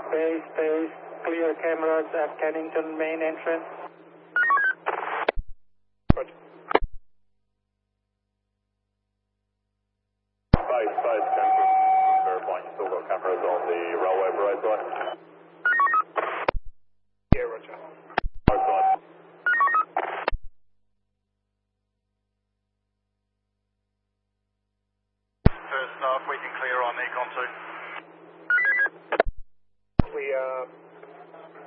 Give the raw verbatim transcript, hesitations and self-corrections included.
Base, base, clear cameras at Kennington main entrance. Base, base, Kennington. Verifying you still got cameras on the railway parade side. Yeah, roger. Both sides. First staff, we can clear on Econ two.